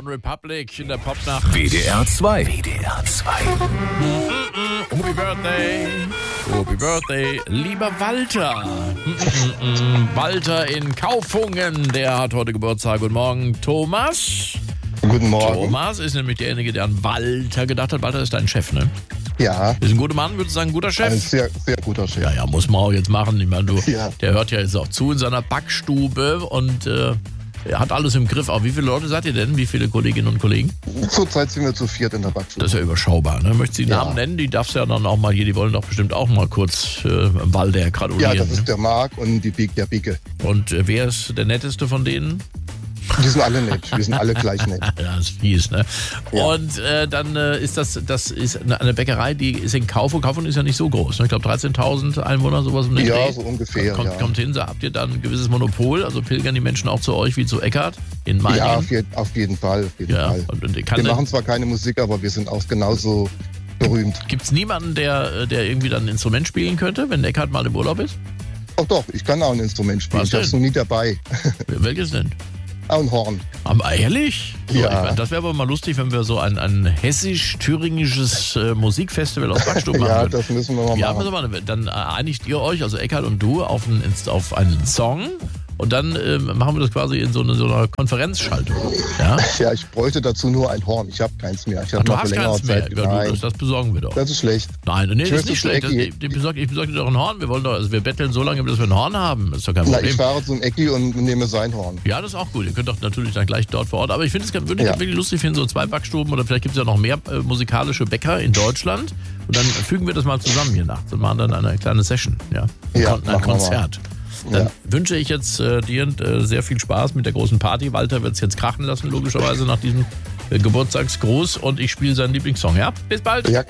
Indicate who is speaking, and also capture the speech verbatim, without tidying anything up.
Speaker 1: One Republic in der Popnacht.
Speaker 2: W D R zwei. W D R zwei.
Speaker 1: Happy Birthday. Happy Birthday, lieber Walter. Walter in Kaufungen, der hat heute Geburtstag. Guten Morgen, Thomas.
Speaker 3: Guten Morgen.
Speaker 1: Thomas ist nämlich derjenige, der an Walter gedacht hat. Walter ist dein Chef, ne?
Speaker 3: Ja.
Speaker 1: Ist ein guter Mann, würdest du sagen, ein guter Chef?
Speaker 3: Ein sehr, sehr guter Chef.
Speaker 1: Ja, ja, muss man auch jetzt machen. Ich meine, du,
Speaker 3: Ja.
Speaker 1: der hört ja jetzt auch zu in seiner Backstube und äh, er hat alles im Griff. Auch wie viele Leute seid ihr denn? Wie viele Kolleginnen und Kollegen?
Speaker 3: Zurzeit sind wir zu viert in der Backstube.
Speaker 1: Das ist ja überschaubar, ne? Möchtest du die
Speaker 3: Ja.
Speaker 1: Namen nennen? Die darfst du ja dann auch mal hier, die wollen doch bestimmt auch mal kurz äh, Walter gratulieren.
Speaker 3: Ja, das ist
Speaker 1: ne?
Speaker 3: der Marc und die Big, der Bicke.
Speaker 1: Und äh, wer ist der netteste von denen?
Speaker 3: Die sind alle nett. Wir sind alle gleich nett.
Speaker 1: Ja, das ist fies, ne?
Speaker 3: Ja.
Speaker 1: Und äh, dann äh, ist das, das ist eine, eine Bäckerei, die ist in Kaufung. Kaufung ist ja nicht so groß, ne? Ich glaube dreizehntausend Einwohner, sowas um den
Speaker 3: Ja,
Speaker 1: Dreh.
Speaker 3: so ungefähr,
Speaker 1: Kommt,
Speaker 3: ja.
Speaker 1: kommt hin, so habt ihr dann ein gewisses Monopol? Also pilgern die Menschen auch zu euch wie zu Eckart in Meiningen?
Speaker 3: Ja, auf, je, auf jeden Fall. Auf jeden
Speaker 1: Ja,
Speaker 3: Fall.
Speaker 1: und, und kann
Speaker 3: Wir
Speaker 1: denn-
Speaker 3: machen zwar keine Musik, aber wir sind auch genauso berühmt.
Speaker 1: Gibt's niemanden, der, der irgendwie dann ein Instrument spielen könnte, wenn Eckart mal im Urlaub ist?
Speaker 3: Doch, doch, ich kann auch ein Instrument spielen.
Speaker 1: Was
Speaker 3: Ich habe es
Speaker 1: denn?
Speaker 3: noch nie dabei.
Speaker 1: Welches denn?
Speaker 3: Auch ein Horn.
Speaker 1: Aber ehrlich? So,
Speaker 3: Ja.
Speaker 1: ich mein, das wäre aber mal lustig, wenn wir so ein, ein hessisch-thüringisches äh, Musikfestival aus Backstube machen
Speaker 3: Ja,
Speaker 1: würden.
Speaker 3: das müssen wir mal
Speaker 1: Ja,
Speaker 3: machen.
Speaker 1: müssen wir mal, dann äh, einigt ihr euch, also Eckart und du, auf einen, auf einen Song und dann ähm, machen wir das quasi in so, eine, so einer Konferenzschaltung. Ja?
Speaker 3: Ja, ich bräuchte dazu nur ein Horn. Ich habe keins mehr. Ich
Speaker 1: Ach,
Speaker 3: habe
Speaker 1: du
Speaker 3: mal
Speaker 1: hast
Speaker 3: vor längerer
Speaker 1: keins mehr.
Speaker 3: Zeit.
Speaker 1: Ja, du,
Speaker 3: Nein,
Speaker 1: das, das besorgen wir doch.
Speaker 3: das ist schlecht.
Speaker 1: Nein, nee, das
Speaker 3: Ich
Speaker 1: ist nicht
Speaker 3: möchte
Speaker 1: schlecht.
Speaker 3: zu
Speaker 1: Das,
Speaker 3: Ecki.
Speaker 1: die, die besorgt, ich besorge dir doch ein Horn. Wir wollen doch, also wir betteln so lange, bis wir ein Horn haben. Das ist doch kein
Speaker 3: Na,
Speaker 1: Problem.
Speaker 3: ich fahre zum Ecki und nehme sein Horn.
Speaker 1: Ja, das ist auch gut. Ihr könnt doch natürlich dann gleich dort vor Ort. Aber ich finde es ganz- würde ich
Speaker 3: Ja.
Speaker 1: wirklich lustig finden, so zwei Backstuben oder vielleicht gibt es ja noch mehr äh, musikalische Bäcker in Deutschland. Und dann fügen wir das mal zusammen hier nachts und machen dann eine kleine Session. Ja, ein,
Speaker 3: Ja,
Speaker 1: Kon ein
Speaker 3: machen wir mal.
Speaker 1: Konzert. Dann
Speaker 3: Ja.
Speaker 1: wünsche ich jetzt äh, dir äh, sehr viel Spaß mit der großen Party. Walter wird es jetzt krachen lassen, logischerweise nach diesem äh, Geburtstagsgruß. Und ich spiele seinen Lieblingssong. Ja, bis bald.
Speaker 3: Ja,